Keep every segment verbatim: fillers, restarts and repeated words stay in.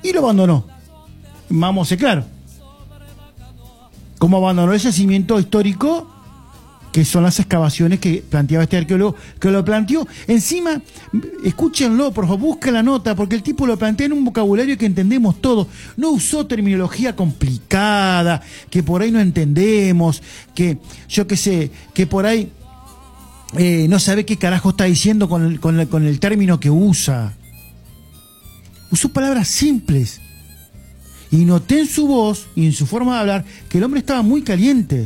y lo abandonó. Vamos a ser claros. ¿Cómo abandonó el yacimiento histórico? Que son las excavaciones que planteaba este arqueólogo, que lo planteó. Encima, escúchenlo, por favor, busquen la nota, porque el tipo lo plantea en un vocabulario que entendemos todos. No usó terminología complicada, que por ahí no entendemos, que yo qué sé, que por ahí eh, no sabe qué carajo está diciendo con el, con el, con el término que usa. Usó palabras simples. Y noté en su voz y en su forma de hablar que el hombre estaba muy caliente.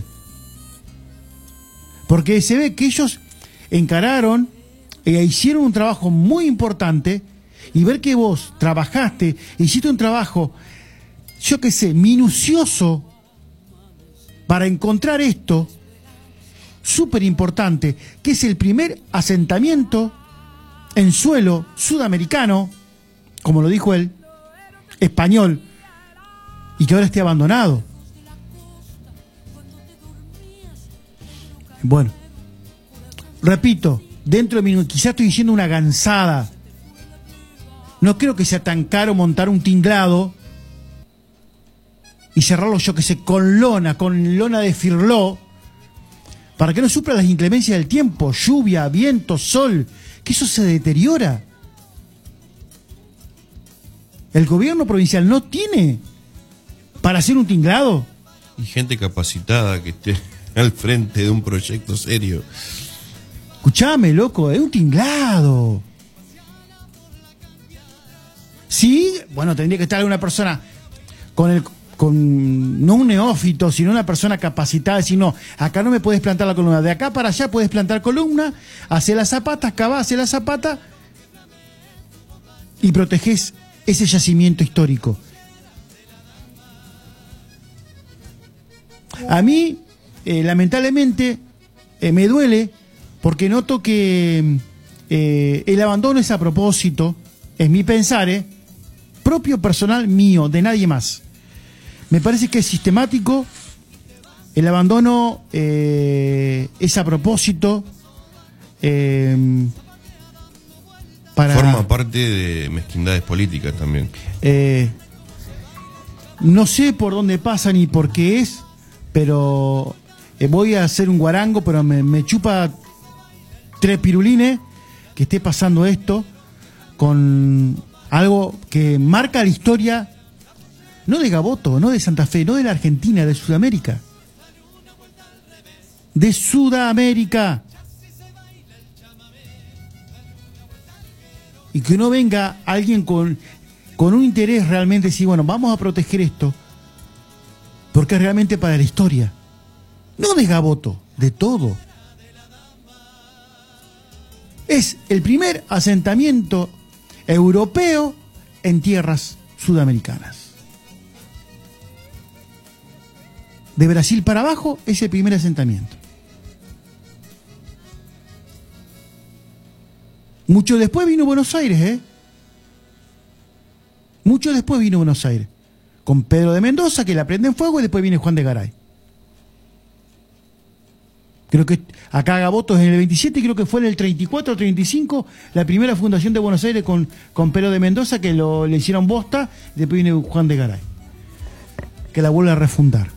Porque se ve que ellos encararon e hicieron un trabajo muy importante, y ver que vos trabajaste, hiciste un trabajo, yo qué sé, minucioso para encontrar esto, súper importante, que es el primer asentamiento en suelo sudamericano, como lo dijo él, español, y que ahora esté abandonado. Bueno, repito, dentro de mi, quizás estoy diciendo una gansada. No creo que sea tan caro montar un tinglado y cerrarlo, yo que sé, con lona, con lona de firló, para que no sufra las inclemencias del tiempo, lluvia, viento, sol, que eso se deteriora. El gobierno provincial no tiene para hacer un tinglado. Y gente capacitada que esté al frente de un proyecto serio. Escuchame, loco, es un tinglado. Sí, bueno, tendría que estar una persona con el, con no un neófito, sino una persona capacitada. Decir, no, acá no me puedes plantar la columna, de acá para allá puedes plantar columna, hacer la zapata, acá hacer la zapata y protegés ese yacimiento histórico. A mí, eh, lamentablemente, eh, me duele porque noto que eh, el abandono es a propósito, es mi pensar, eh, propio, personal, mío, de nadie más. Me parece que es sistemático, el abandono eh, es a propósito. Eh, para, Forma parte de mezquindades políticas también. Eh, no sé por dónde pasa ni por qué es, pero eh, voy a hacer un guarango, pero me, me chupa tres pirulines que esté pasando esto con algo que marca la historia, no de Gaboto, no de Santa Fe, no de la Argentina, de Sudamérica. De Sudamérica. Y que no venga alguien con, con un interés realmente, decir, bueno, vamos a proteger esto, porque es realmente para la historia. No de Gaboto, de todo. Es el primer asentamiento europeo en tierras sudamericanas. De Brasil para abajo es el primer asentamiento. Mucho después vino Buenos Aires, ¿eh? Mucho después vino Buenos Aires. Con Pedro de Mendoza, que la prende en fuego, y después viene Juan de Garay. Creo que acá Gaboto es en el veintisiete, y creo que fue en el treinta y cuatro o treinta y cinco la primera fundación de Buenos Aires con, con Pedro de Mendoza, que lo, le hicieron bosta, y después viene Juan de Garay, que la vuelve a refundar.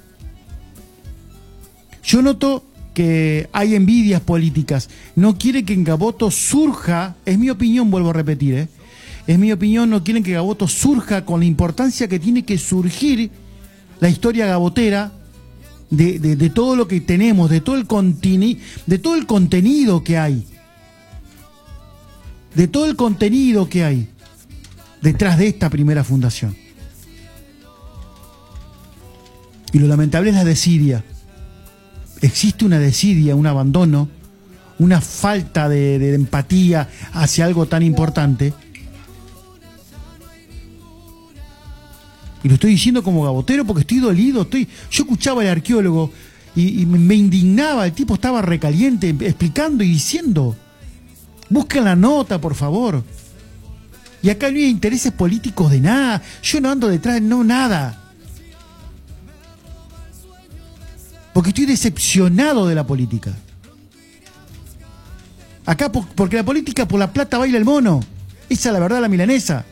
Yo noto que hay envidias políticas. No quiere que en Gaboto surja, es mi opinión, vuelvo a repetir, ¿eh? es mi opinión, no quieren que Gaboto surja con la importancia que tiene que surgir la historia gabotera, de, de, de todo lo que tenemos, de todo el contini, de todo el contenido que hay, de todo el contenido que hay detrás de esta primera fundación. Y lo lamentable es la desidia. Existe una desidia, un abandono, una falta de, de empatía hacia algo tan importante. Y lo estoy diciendo como gabotero porque estoy dolido. Estoy, yo escuchaba al arqueólogo y, y me indignaba. El tipo estaba recaliente explicando y diciendo: busquen la nota, por favor. Y acá no hay intereses políticos de nada. Yo no ando detrás, no, nada. Porque estoy decepcionado de la política. Acá, por, porque la política por la plata baila el mono. Esa es la verdad, la milanesa.